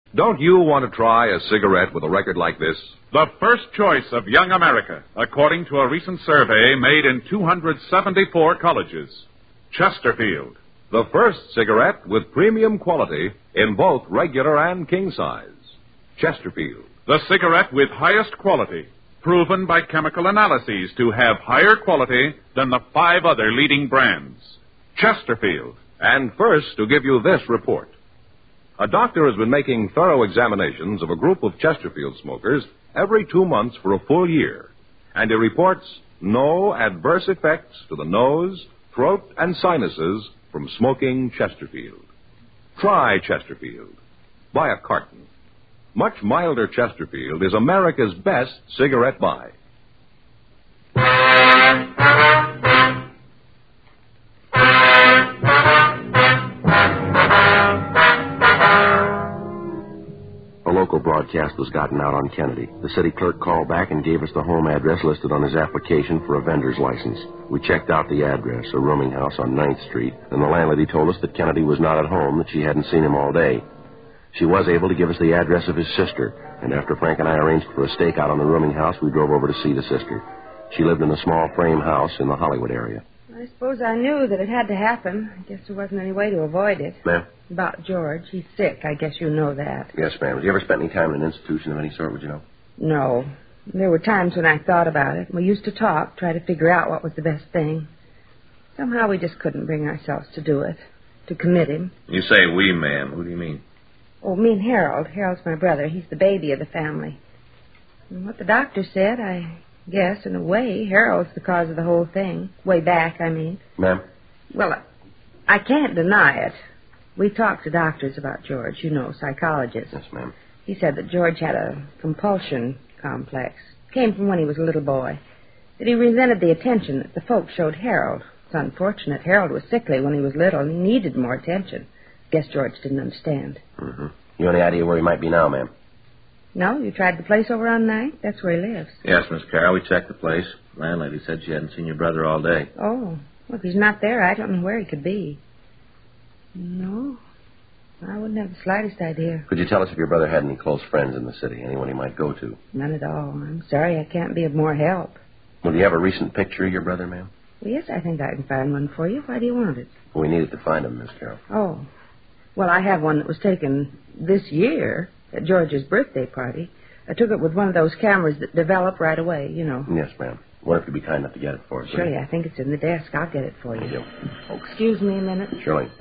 Don't you want to try a cigarette with a record like this? The first choice of young America, according to a recent survey made in 274 colleges. Chesterfield. The first cigarette with premium quality in both regular and king size. Chesterfield. The cigarette with highest quality, proven by chemical analyses to have higher quality than the 5 other leading brands. Chesterfield. And first, to give you this report. A doctor has been making thorough examinations of a group of Chesterfield smokers every 2 months for a full year, and he reports no adverse effects to the nose, throat, and sinuses from smoking Chesterfield. Try Chesterfield. Buy a carton. Much milder Chesterfield is America's best cigarette buy. A local broadcast was gotten out on Kennedy. The city clerk called back and gave us the home address listed on his application for a vendor's license. We checked out the address, a rooming house on 9th Street, and the landlady told us that Kennedy was not at home, that she hadn't seen him all day. She was able to give us the address of his sister, and after Frank and I arranged for a stakeout on the rooming house, we drove over to see the sister. She lived in a small frame house in the Hollywood area. I suppose I knew that it had to happen. I guess there wasn't any way to avoid it. Ma'am? About George. He's sick. I guess you know that. Yes, ma'am. Have you ever spent any time in an institution of any sort, would you know? No. There were times when I thought about it. We used to talk, try to figure out what was the best thing. Somehow we just couldn't bring ourselves to do it, to commit him. You say we, ma'am. Who do you mean? Oh, me and Harold. Harold's my brother. He's the baby of the family. And what the doctor said, I guess, in a way, Harold's the cause of the whole thing. Way back, I mean. Ma'am? Well, I can't deny it. We talked to doctors about George, you know, psychologists. Yes, ma'am. He said that George had a compulsion complex. Came from when he was a little boy. That he resented the attention that the folks showed Harold. It's unfortunate. Harold was sickly when he was little and he needed more attention. Guess George didn't understand. Mm-hmm. You have any idea where he might be now, ma'am? No? You tried the place over on 9th? That's where he lives. Yes, Miss Carroll, we checked the place. Landlady said she hadn't seen your brother all day. Oh. Well, if he's not there, I don't know where he could be. No. I wouldn't have the slightest idea. Could you tell us if your brother had any close friends in the city, anyone he might go to? None at all. I'm sorry I can't be of more help. Well, do you have a recent picture of your brother, ma'am? Well, yes, I think I can find one for you. Why do you want it? Well, we needed to find him, Miss Carroll. Oh. Well, I have one that was taken this year at George's birthday party. I took it with one of those cameras that develop right away, you know. Yes, ma'am. Wonder if you'd be kind enough to get it for us. Surely, I think it's in the desk. I'll get it for you. Thank you. Oh, excuse me a minute. Surely.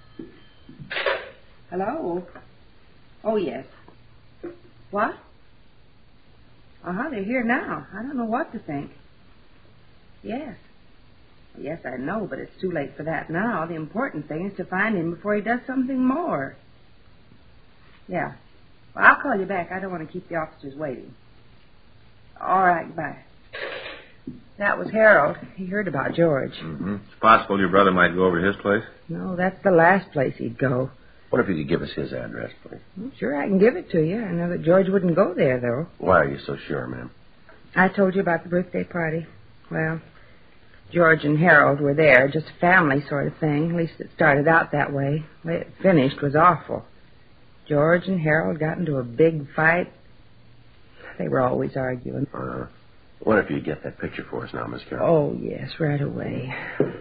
Hello? Oh, yes. What? They're here now. I don't know what to think. Yes. Yes, I know, but it's too late for that now. The important thing is to find him before he does something more. Yeah. Well, I'll call you back. I don't want to keep the officers waiting. All right, bye. That was Harold. He heard about George. Mm-hmm. It's possible your brother might go over to his place. No, that's the last place he'd go. What if you could give us his address, please? Well, sure, I can give it to you. I know that George wouldn't go there, though. Why are you so sure, ma'am? I told you about the birthday party. Well, George and Harold were there, just a family sort of thing. At least it started out that way. The way it finished was awful. George and Harold got into a big fight. They were always arguing. What if you get that picture for us now, Miss Carroll? Oh, yes, right away.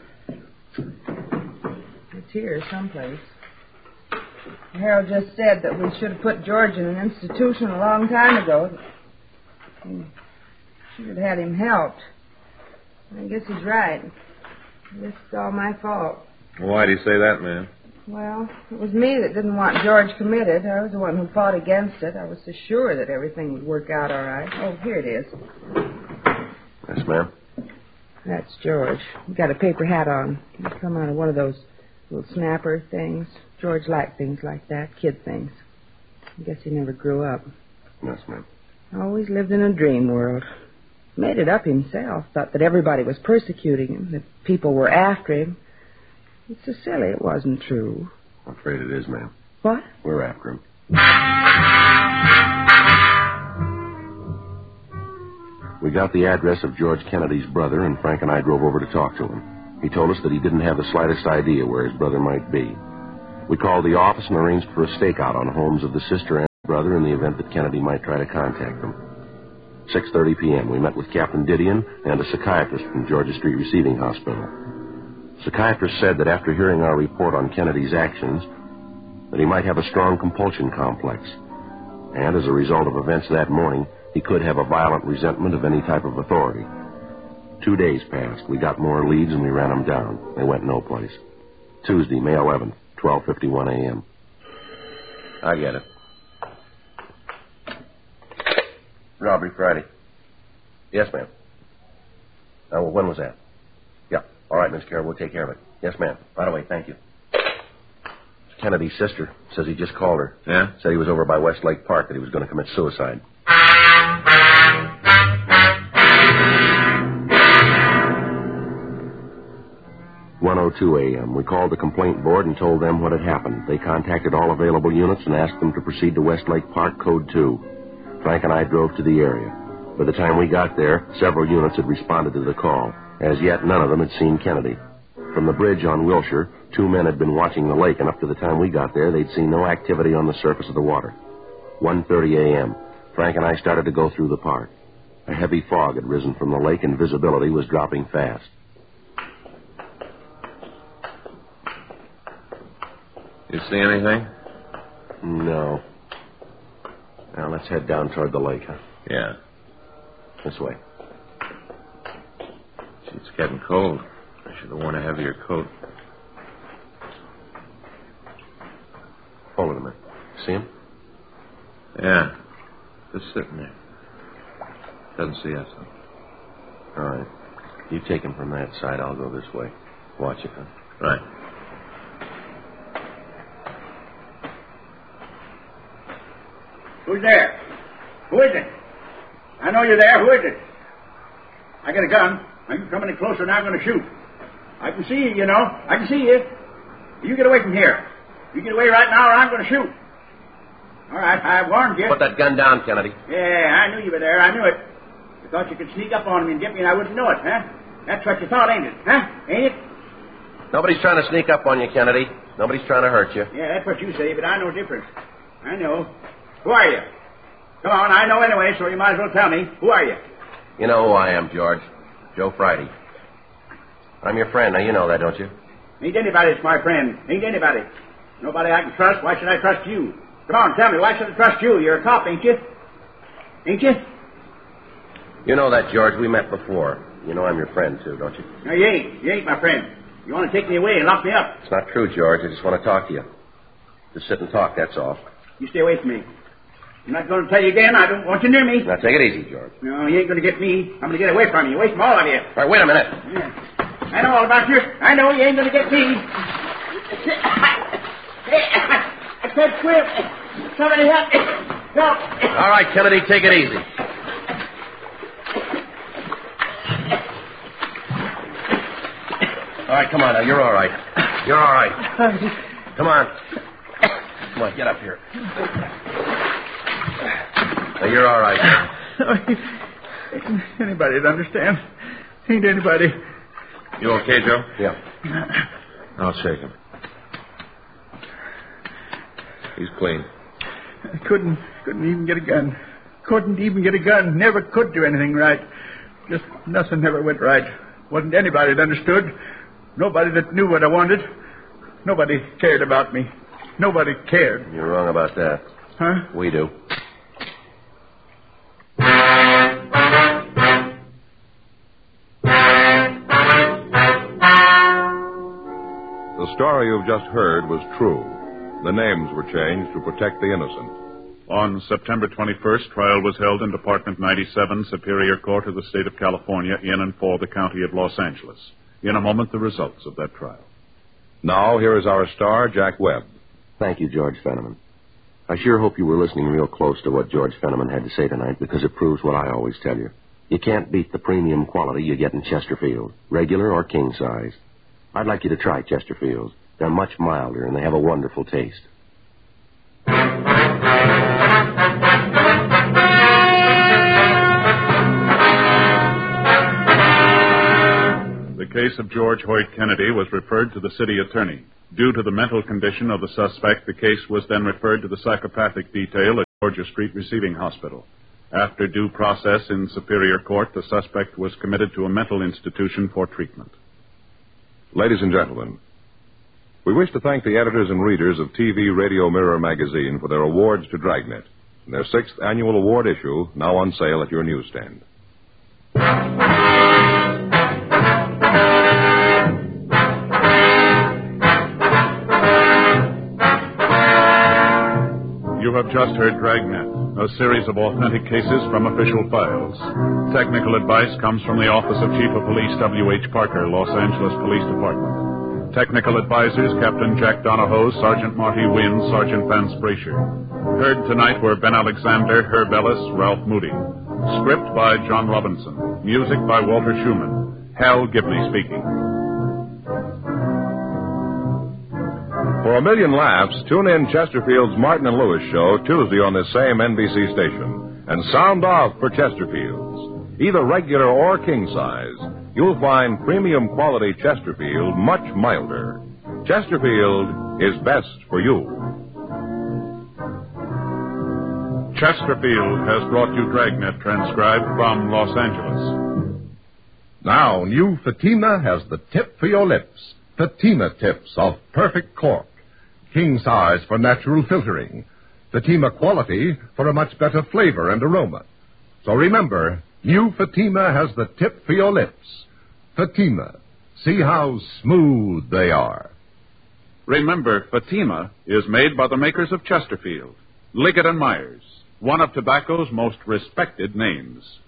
It's here someplace. Harold just said that we should have put George in an institution a long time ago. We should have had him helped. I guess he's right. I guess it's all my fault. Why do you say that, ma'am? Well, it was me that didn't want George committed. I was the one who fought against it. I was so sure that everything would work out all right. Oh, here it is. Yes, ma'am. That's George. He got a paper hat on. He come out of one of those little snapper things. George liked things like that, kid things. I guess he never grew up. Yes, ma'am. Always lived in a dream world. Made it up himself. Thought that everybody was persecuting him, that people were after him. It's so silly it wasn't true. I'm afraid it is, ma'am. What? We're after him. We got the address of George Kennedy's brother, and Frank and I drove over to talk to him. He told us that he didn't have the slightest idea where his brother might be. We called the office and arranged for a stakeout on homes of the sister and brother in the event that Kennedy might try to contact them. 6:30 p.m., we met with Captain Didion and a psychiatrist from Georgia Street Receiving Hospital. Psychiatrist said that after hearing our report on Kennedy's actions, that he might have a strong compulsion complex. And as a result of events that morning, he could have a violent resentment of any type of authority. 2 days passed. We got more leads and we ran them down. They went no place. Tuesday, May 11th, 12:51 a.m. I get it. Robbery Friday. Yes, ma'am. Well, when was that? Yeah. All right, Miss Carroll, we'll take care of it. Yes, ma'am. Right away, thank you. Kennedy's sister says he just called her. Yeah? Said he was over by Westlake Park, that he was going to commit suicide. (1:02 a.m.) We called the complaint board and told them what had happened. They contacted all available units and asked them to proceed to Westlake Park, Code 2. Frank and I drove to the area. By the time we got there, several units had responded to the call. As yet, none of them had seen Kennedy. From the bridge on Wilshire, 2 men had been watching the lake, and up to the time we got there, they'd seen no activity on the surface of the water. 1:30 a.m., Frank and I started to go through the park. A heavy fog had risen from the lake, and visibility was dropping fast. You see anything? No. Now, let's head down toward the lake, huh? Yeah. This way. Gee, it's getting cold. I should have worn a heavier coat. Hold it a minute. See him? Yeah. Just sitting there. Doesn't see us, though. All right. You take him from that side. I'll go this way. Watch it, huh? Right. Who's there? Who is it? I know you're there. Who is it? I got a gun. I'm coming in closer and I'm going to shoot. I can see you, you know. I can see you. You get away from here. You get away right now or I'm going to shoot. All right, I warned you. Put that gun down, Kennedy. Yeah, I knew you were there. I knew it. You thought you could sneak up on me and get me and I wouldn't know it, huh? That's what you thought, ain't it? Huh? Ain't it? Nobody's trying to sneak up on you, Kennedy. Nobody's trying to hurt you. Yeah, that's what you say, but I know different. I know. Who are you? Come on, I know anyway, so you might as well tell me. Who are you? You know who I am, George. Joe Friday. I'm your friend. Now, you know that, don't you? Ain't anybody that's my friend. Ain't anybody. Nobody I can trust. Why should I trust you? Come on, tell me. Why should I trust you? You're a cop, ain't you? Ain't you? You know that, George. We met before. You know I'm your friend, too, don't you? No, you ain't. You ain't my friend. You want to take me away and lock me up. It's not true, George. I just want to talk to you. Just sit and talk, that's all. You stay away from me. I'm not going to tell you again. I don't want you near me. Now, take it easy, George. No, you ain't going to get me. I'm going to get away from you. Away from all of you. All right, wait a minute. Yeah. I know all about you. I know you ain't going to get me. I can't swim. Somebody help me. Help. All right, Kennedy, take it easy. All right, come on now. You're all right. You're all right. Come on. Come on, get up here. Now, you're all right. Ain't anybody'd understand. Ain't anybody. You okay, Joe? Yeah. I'll shake him. He's clean. I couldn't even get a gun. Couldn't even get a gun. Never could do anything right. Just nothing never went right. Wasn't anybody that understood. Nobody that knew what I wanted. Nobody cared about me. Nobody cared. You're wrong about that. Huh? We do. The story you've just heard was true. The names were changed to protect the innocent. On September 21st, trial was held in Department 97, Superior Court of the State of California, in and for the County of Los Angeles. In a moment, the results of that trial. Now, here is our star, Jack Webb. Thank you, George Fenneman. I sure hope you were listening real close to what George Fenneman had to say tonight, because it proves what I always tell you. You can't beat the premium quality you get in Chesterfield, regular or king size. I'd like you to try Chesterfields. They're much milder, and they have a wonderful taste. The case of George Hoyt Kennedy was referred to the city attorney. Due to the mental condition of the suspect, the case was then referred to the psychopathic detail Georgia Street Receiving Hospital. After due process in Superior Court, the suspect was committed to a mental institution for treatment. Ladies and gentlemen, we wish to thank the editors and readers of TV Radio Mirror magazine for their awards to Dragnet, and their 6th annual award issue, now on sale at your newsstand. You have just heard Dragnet, a series of authentic cases from official files. Technical advice comes from the Office of Chief of Police W.H. Parker, Los Angeles Police Department. Technical advisors, Captain Jack Donahoe, Sergeant Marty Wynn, Sergeant Vance Brasher. Heard tonight were Ben Alexander, Herb Ellis, Ralph Moody. Script by John Robinson. Music by Walter Schumann. Hal Gibney speaking. For a million laughs, tune in Chesterfield's Martin and Lewis show Tuesday on this same NBC station. And sound off for Chesterfield's. Either regular or king size, you'll find premium quality Chesterfield much milder. Chesterfield is best for you. Chesterfield has brought you Dragnet, transcribed from Los Angeles. Now, new Fatima has the tip for your lips. Fatima tips of perfect cork. King size for natural filtering. Fatima quality for a much better flavor and aroma. So remember, new Fatima has the tip for your lips. Fatima. See how smooth they are. Remember, Fatima is made by the makers of Chesterfield, Liggett & Myers, one of tobacco's most respected names.